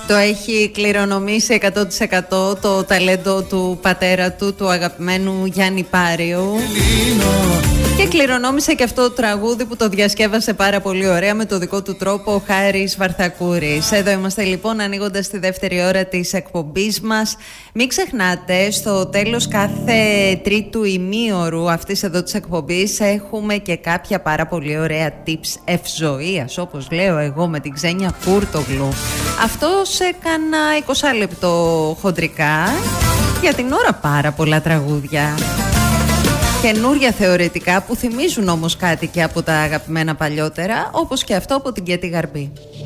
Το έχει κληρονομήσει 100% το ταλέντο του πατέρα του, του αγαπημένου Γιάννη Πάριου. Και κληρονόμησε και αυτό το τραγούδι που το διασκεύασε πάρα πολύ ωραία με το δικό του τρόπο ο Χάρης Βαρθακούρης. Εδώ είμαστε λοιπόν, ανοίγοντας τη δεύτερη ώρα της εκπομπής μας. Μην ξεχνάτε, στο τέλος κάθε τρίτου ημίωρου αυτής εδώ της εκπομπής έχουμε και κάποια πάρα πολύ ωραία tips ευζοίας, όπως λέω εγώ με την Ξένια Κούρτογλου. Αυτό σε κάνα 20 λεπτό χοντρικά. Για την ώρα πάρα πολλά τραγούδια. Καινούρια θεωρητικά που θυμίζουν όμως κάτι και από τα αγαπημένα παλιότερα, όπως και αυτό από την Κέτη Γαρμπή.